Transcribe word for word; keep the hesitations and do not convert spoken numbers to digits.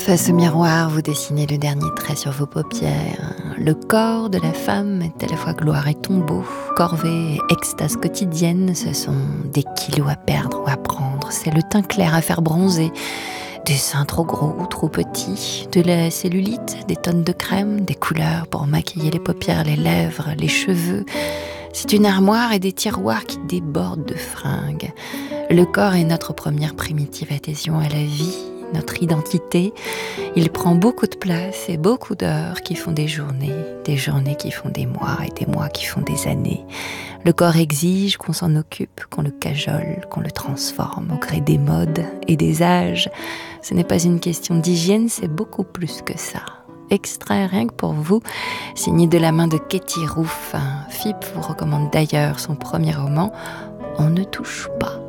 Face au miroir, vous dessinez le dernier trait sur vos paupières. Le corps de la femme est à la fois gloire et tombeau, corvée et extase quotidienne. Ce sont des kilos à perdre ou à prendre. C'est le teint clair à faire bronzer, des seins trop gros ou trop petits, de la cellulite, des tonnes de crème, des couleurs pour maquiller les paupières, les lèvres, les cheveux. C'est une armoire et des tiroirs qui débordent de fringues. Le corps est notre première primitive adhésion à la vie, notre identité. Il prend beaucoup de place et beaucoup d'heures qui font des journées, des journées qui font des mois et des mois qui font des années. Le corps exige qu'on s'en occupe, qu'on le cajole, qu'on le transforme au gré des modes et des âges. Ce n'est pas une question d'hygiène, c'est beaucoup plus que ça. Extrait rien que pour vous, signé de la main de Katie Roof. F I P vous recommande d'ailleurs son premier roman, On ne touche pas.